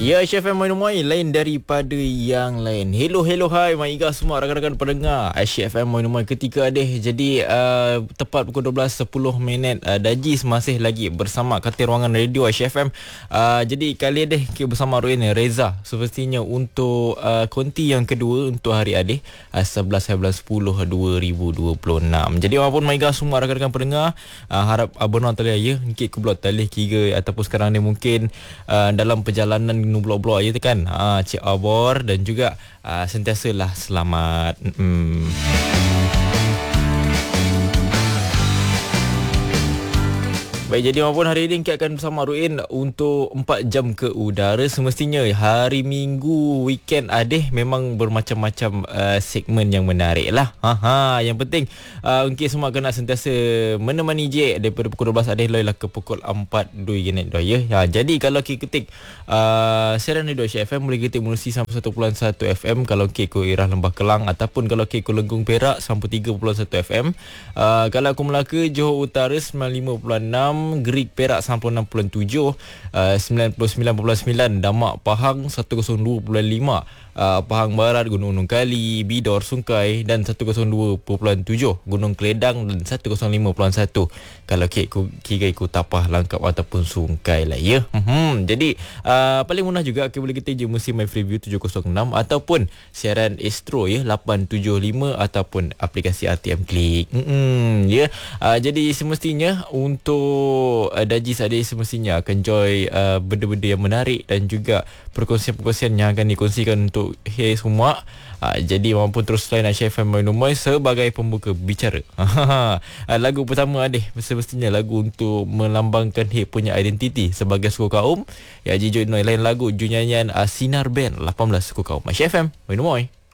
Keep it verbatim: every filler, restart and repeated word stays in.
Ya, H F M Moin lain daripada yang lain. Hello, hello, hai Maiga semua rakan-rakan pendengar H F M Moin ketika adeh. Jadi uh, tepat pukul dua belas sepuluh minit uh, Dajis masih lagi bersama katil ruangan radio H F M. Uh, jadi kali adeh kita bersama Ruin Reza. Sepertinya untuk uh, konti yang kedua untuk hari adeh uh, sebelas sepuluh dua ribu dua puluh enam. Jadi walaupun Maiga semua rakan-rakan pendengar uh, harap abang tali ya ngikit ke blok tali kira ataupun sekarang ni mungkin uh, dalam perjalanan blok-blok je kan. Ha, Cik Abor dan juga uh, sentiasalah selamat. Hmm. Baik, jadi maupun hari ini kita akan bersama Ruin untuk empat jam ke udara. Semestinya hari Minggu weekend adeh memang bermacam-macam uh, segmen yang menarik lah. Ha ha, yang penting uh, mungkin semua kena sentiasa menemani je daripada pukul dua belas adeh lah ke pukul empat dua minit dah ya. Ha, jadi kalau kita ketik uh, siaran radio H F M boleh ketik menerusi sampai satu perpuluhan satu F M kalau ke Irah Lembah Kelang ataupun kalau ke Lenggung Perak sampai tiga perpuluhan satu F M. Uh, kalau aku Melaka Johor Utara sembilan puluh lima perpuluhan enam, Gerik Perak sembilan puluh enam perpuluhan tujuh, uh, sembilan puluh sembilan perpuluhan sembilan, Damak Pahang seratus dua perpuluhan lima, uh, Pahang Barat Gunung Gunung Kali, Bidor Sungkai dan seratus dua perpuluhan tujuh, Gunung Keledang dan seratus lima perpuluhan satu. Kalau kek kira ikut Tapah Langkap ataupun Sungkai lah ya. Hmm, jadi uh, paling mudah juga kita boleh kita je musim My Freeview tujuh kosong enam ataupun siaran Astro ya lapan tujuh lima ataupun aplikasi R T M Klik. Hmm, ya. Uh, jadi semestinya untuk Uh, Dajis adik semestinya akan enjoy uh, benda-benda yang menarik dan juga perkongsian-perkongsian yang akan dikongsikan untuk hey semua. Uh, jadi maupun terus lain H F M Moin sebagai pembuka bicara. uh, lagu pertama adik semestinya lagu untuk melambangkan hey punya identiti sebagai suku kaum. Ya, jujur lain lagu junyanyian uh, Sinar Band lapan belas suku kaum. H F M Moin.